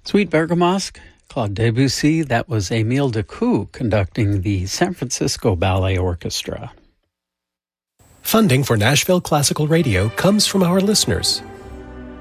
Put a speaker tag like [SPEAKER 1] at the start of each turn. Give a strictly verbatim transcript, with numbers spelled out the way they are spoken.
[SPEAKER 1] Sweet Bergamasque, Claude Debussy, that was Émile Decou conducting the San Francisco Ballet Orchestra.
[SPEAKER 2] Funding for Nashville Classical Radio comes from our listeners,